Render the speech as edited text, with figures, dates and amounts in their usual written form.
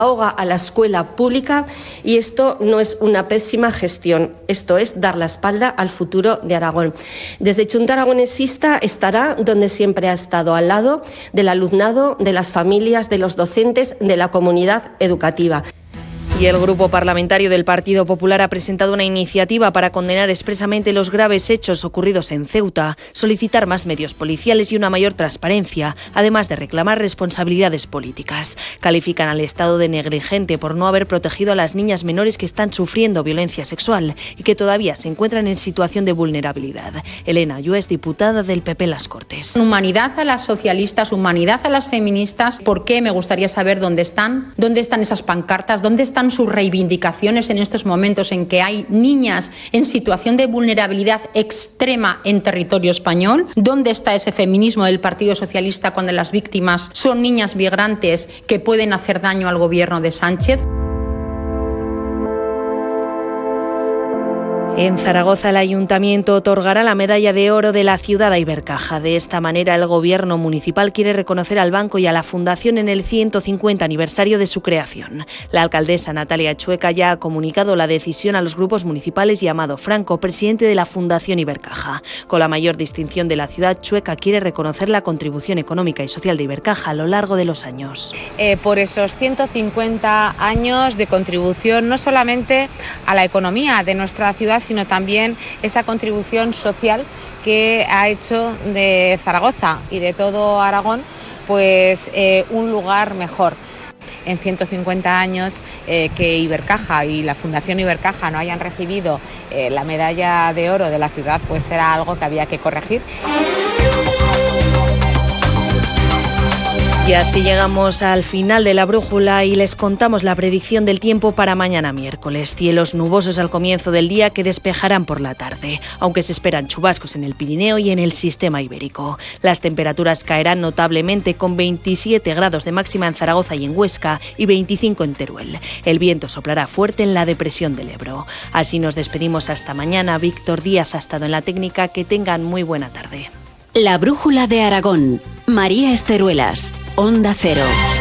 ahoga a la escuela pública y esto no es una pésima gestión, esto es dar la espalda al futuro de Aragón. Desde Junta Aragonesista estará donde siempre ha estado, al lado del alumnado, de las familias, de los docentes, de la comunidad educativa. Y el Grupo Parlamentario del Partido Popular ha presentado una iniciativa para condenar expresamente los graves hechos ocurridos en Ceuta, solicitar más medios policiales y una mayor transparencia, además de reclamar responsabilidades políticas. Califican al Estado de negligente por no haber protegido a las niñas menores que están sufriendo violencia sexual y que todavía se encuentran en situación de vulnerabilidad. Elena Ayú es diputada del PP en las Cortes. Humanidad a las socialistas, humanidad a las feministas. ¿Por qué? Me gustaría saber dónde están esas pancartas, dónde están sus reivindicaciones en estos momentos en que hay niñas en situación de vulnerabilidad extrema en territorio español. ¿Dónde está ese feminismo del Partido Socialista cuando las víctimas son niñas migrantes que pueden hacer daño al gobierno de Sánchez? En Zaragoza, el Ayuntamiento otorgará la medalla de oro de la ciudad a Ibercaja. De esta manera, el Gobierno municipal quiere reconocer al banco y a la Fundación en el 150 aniversario de su creación. La alcaldesa Natalia Chueca ya ha comunicado la decisión a los grupos municipales y a Amado Franco, presidente de la Fundación Ibercaja. Con la mayor distinción de la ciudad, Chueca quiere reconocer la contribución económica y social de Ibercaja a lo largo de los años. Por esos 150 años de contribución, no solamente a la economía de nuestra ciudad, sino también esa contribución social que ha hecho de Zaragoza y de todo Aragón pues un lugar mejor. En 150 años que Ibercaja y la Fundación Ibercaja no hayan recibido la medalla de oro de la ciudad, pues era algo que había que corregir. Y así llegamos al final de la brújula y les contamos la predicción del tiempo para mañana miércoles. Cielos nubosos al comienzo del día que despejarán por la tarde, aunque se esperan chubascos en el Pirineo y en el sistema ibérico. Las temperaturas caerán notablemente con 27 grados de máxima en Zaragoza y en Huesca y 25 en Teruel. El viento soplará fuerte en la depresión del Ebro. Así nos despedimos hasta mañana. Víctor Díaz ha estado en la técnica. Que tengan muy buena tarde. La brújula de Aragón. María Esteruelas. Onda Cero.